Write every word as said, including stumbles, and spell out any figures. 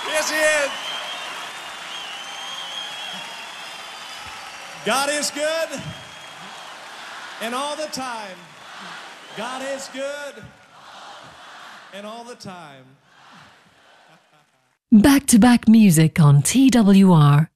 Yes, he is. God is good, and all the time. God is good, and all the time. Back-to-back music on T W R.